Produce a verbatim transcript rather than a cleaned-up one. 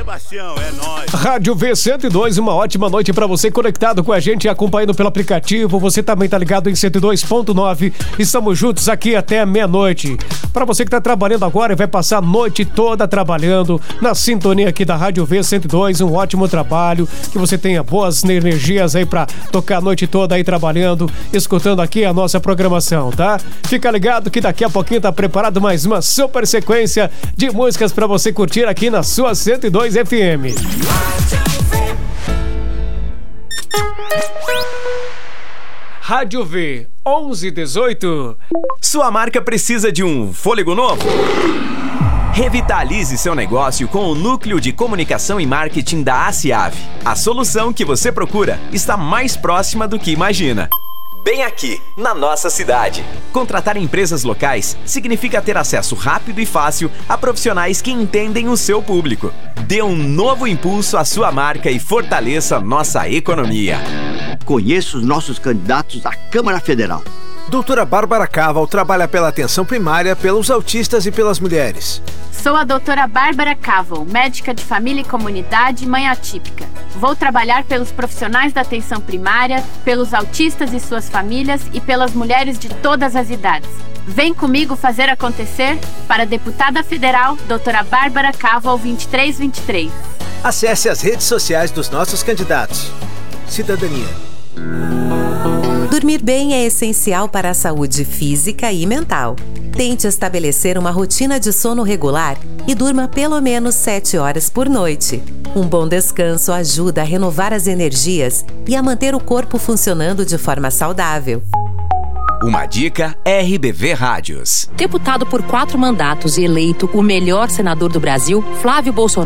Sebastião, é nóis. Rádio V cento e dois, uma ótima noite pra você conectado com a gente e acompanhando pelo aplicativo. Você também tá ligado em cento e dois ponto nove. Estamos juntos aqui até meia-noite. Pra você que tá trabalhando agora e vai passar a noite toda trabalhando na sintonia aqui da Rádio V cento e dois, um ótimo trabalho. Que você tenha boas energias aí pra tocar a noite toda aí trabalhando, escutando aqui a nossa programação, tá? Fica ligado que daqui a pouquinho tá preparado mais uma super sequência de músicas pra você curtir aqui na sua cento e dois F M. Rádio V onze dezoito. Sua marca precisa de um fôlego novo? Revitalize seu negócio com o Núcleo de Comunicação e Marketing da ACIAV. A solução que você procura está mais próxima do que imagina. Bem aqui, na nossa cidade. Contratar empresas locais significa ter acesso rápido e fácil a profissionais que entendem o seu público. Dê um novo impulso à sua marca e fortaleça nossa economia. Conheça os nossos candidatos à Câmara Federal. Doutora Bárbara Caval trabalha pela atenção primária, pelos autistas e pelas mulheres. Sou a doutora Bárbara Caval, médica de família e comunidade, mãe atípica. Vou trabalhar pelos profissionais da atenção primária, pelos autistas e suas famílias e pelas mulheres de todas as idades. Vem comigo fazer acontecer para a deputada federal, doutora Bárbara Caval vinte e três vinte e três. Acesse as redes sociais dos nossos candidatos. Cidadania. Dormir bem é essencial para a saúde física e mental. Tente estabelecer uma rotina de sono regular e durma pelo menos sete horas por noite. Um bom descanso ajuda a renovar as energias e a manter o corpo funcionando de forma saudável. Uma dica R B V Rádios. Deputado por quatro mandatos e eleito o melhor senador do Brasil, Flávio Bolsonaro